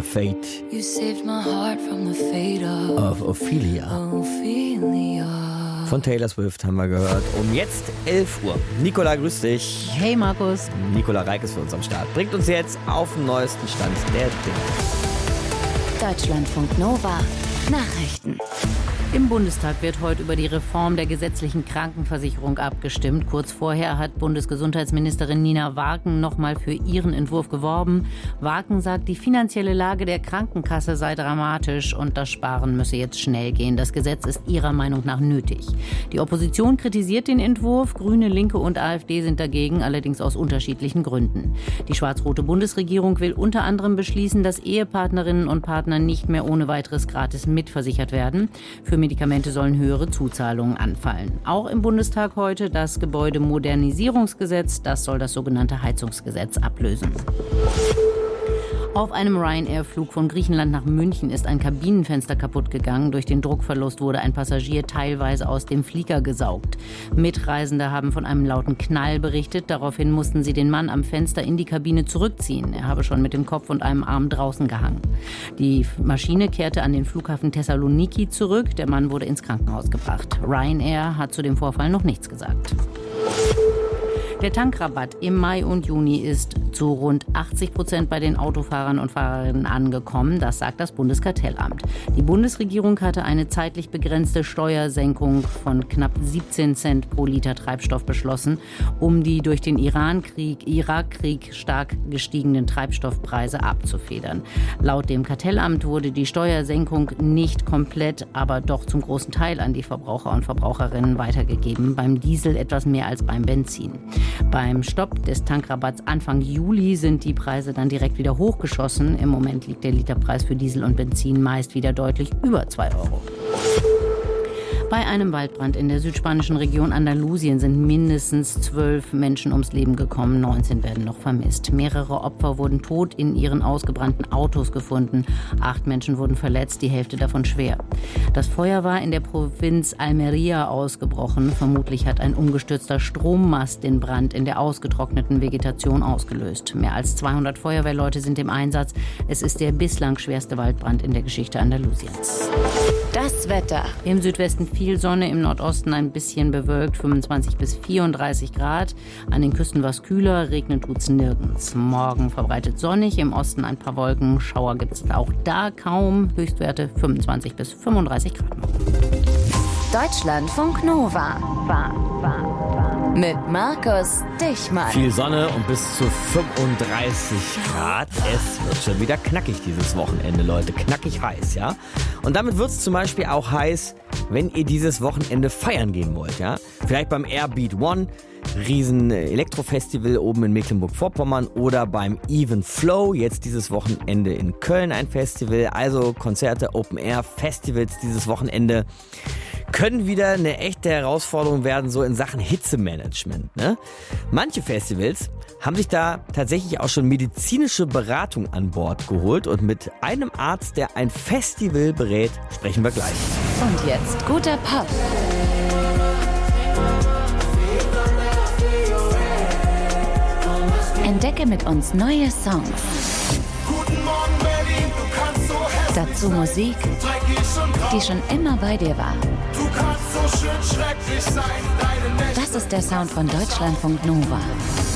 Fate You saved my heart from the fate of Ophelia. Von Taylor Swift haben wir gehört. Um jetzt 11 Uhr. Nicola, grüß dich. Hey Markus. Nicola Reik ist für uns am Start. Bringt uns jetzt auf den neuesten Stand der Dinge. Deutschlandfunk Nova. Nachrichten. Im Bundestag wird heute über die Reform der gesetzlichen Krankenversicherung abgestimmt. Kurz vorher hat Bundesgesundheitsministerin Nina Warken nochmal für ihren Entwurf geworben. Warken sagt, die finanzielle Lage der Krankenkasse sei dramatisch und das Sparen müsse jetzt schnell gehen. Das Gesetz ist ihrer Meinung nach nötig. Die Opposition kritisiert den Entwurf. Grüne, Linke und AfD sind dagegen, allerdings aus unterschiedlichen Gründen. Die schwarz-rote Bundesregierung will unter anderem beschließen, dass Ehepartnerinnen und Partner nicht mehr ohne weiteres gratis mitversichert werden. Für Medikamente sollen höhere Zuzahlungen anfallen. Auch im Bundestag heute das Gebäudemodernisierungsgesetz. Das soll das sogenannte Heizungsgesetz ablösen. Auf einem Ryanair-Flug von Griechenland nach München ist ein Kabinenfenster kaputt gegangen. Durch den Druckverlust wurde ein Passagier teilweise aus dem Flieger gesaugt. Mitreisende haben von einem lauten Knall berichtet. Daraufhin mussten sie den Mann am Fenster in die Kabine zurückziehen. Er habe schon mit dem Kopf und einem Arm draußen gehangen. Die Maschine kehrte an den Flughafen Thessaloniki zurück. Der Mann wurde ins Krankenhaus gebracht. Ryanair hat zu dem Vorfall noch nichts gesagt. Der Tankrabatt im Mai und Juni ist zu rund 80% bei den Autofahrern und Fahrerinnen angekommen. Das sagt das Bundeskartellamt. Die Bundesregierung hatte eine zeitlich begrenzte Steuersenkung von knapp 17 Cent pro Liter Treibstoff beschlossen, um die durch den Irakkrieg stark gestiegenen Treibstoffpreise abzufedern. Laut dem Kartellamt wurde die Steuersenkung nicht komplett, aber doch zum großen Teil an die Verbraucher und Verbraucherinnen weitergegeben. Beim Diesel etwas mehr als beim Benzin. Beim Stopp des Tankrabatts Anfang Juli sind die Preise dann direkt wieder hochgeschossen. Im Moment liegt der Literpreis für Diesel und Benzin meist wieder deutlich über 2 Euro. Bei einem Waldbrand in der südspanischen Region Andalusien sind mindestens 12 Menschen ums Leben gekommen, 19 werden noch vermisst. Mehrere Opfer wurden tot in ihren ausgebrannten Autos gefunden. 8 Menschen wurden verletzt, die Hälfte davon schwer. Das Feuer war in der Provinz Almería ausgebrochen. Vermutlich hat ein umgestürzter Strommast den Brand in der ausgetrockneten Vegetation ausgelöst. Mehr als 200 Feuerwehrleute sind im Einsatz. Es ist der bislang schwerste Waldbrand in der Geschichte Andalusiens. Das Wetter. Im Südwesten viel Sonne, im Nordosten ein bisschen bewölkt, 25 bis 34 Grad. An den Küsten was kühler, regnen tut's nirgends. Morgen verbreitet sonnig, im Osten ein paar Wolken. Schauer gibt's auch da kaum. Höchstwerte 25 bis 35 Grad. Deutschlandfunk Nova. Mit Markus Dichmann. Viel Sonne und bis zu 35 Grad. Es wird schon wieder knackig dieses Wochenende, Leute. Knackig heiß, ja? Und damit wird es zum Beispiel auch heiß, wenn ihr dieses Wochenende feiern gehen wollt, ja? Vielleicht beim Airbeat One, riesen Elektrofestival oben in Mecklenburg-Vorpommern oder beim Even Flow, jetzt dieses Wochenende in Köln ein Festival. Also Konzerte, Open-Air-Festivals dieses Wochenende können wieder eine echte Herausforderung werden, so in Sachen Hitzemanagement, ne? Manche Festivals haben sich da tatsächlich auch schon medizinische Beratung an Bord geholt und mit einem Arzt, der ein Festival berät, sprechen wir gleich. Und jetzt guter Pop. Entdecke mit uns neue Songs. Guten Morgen Berlin, du kannst so hässlich Dazu Musik, die schon immer bei dir war. Du kannst so schön schrecklich sein, deine Nächte. Das ist der Sound von Deutschlandfunk Nova.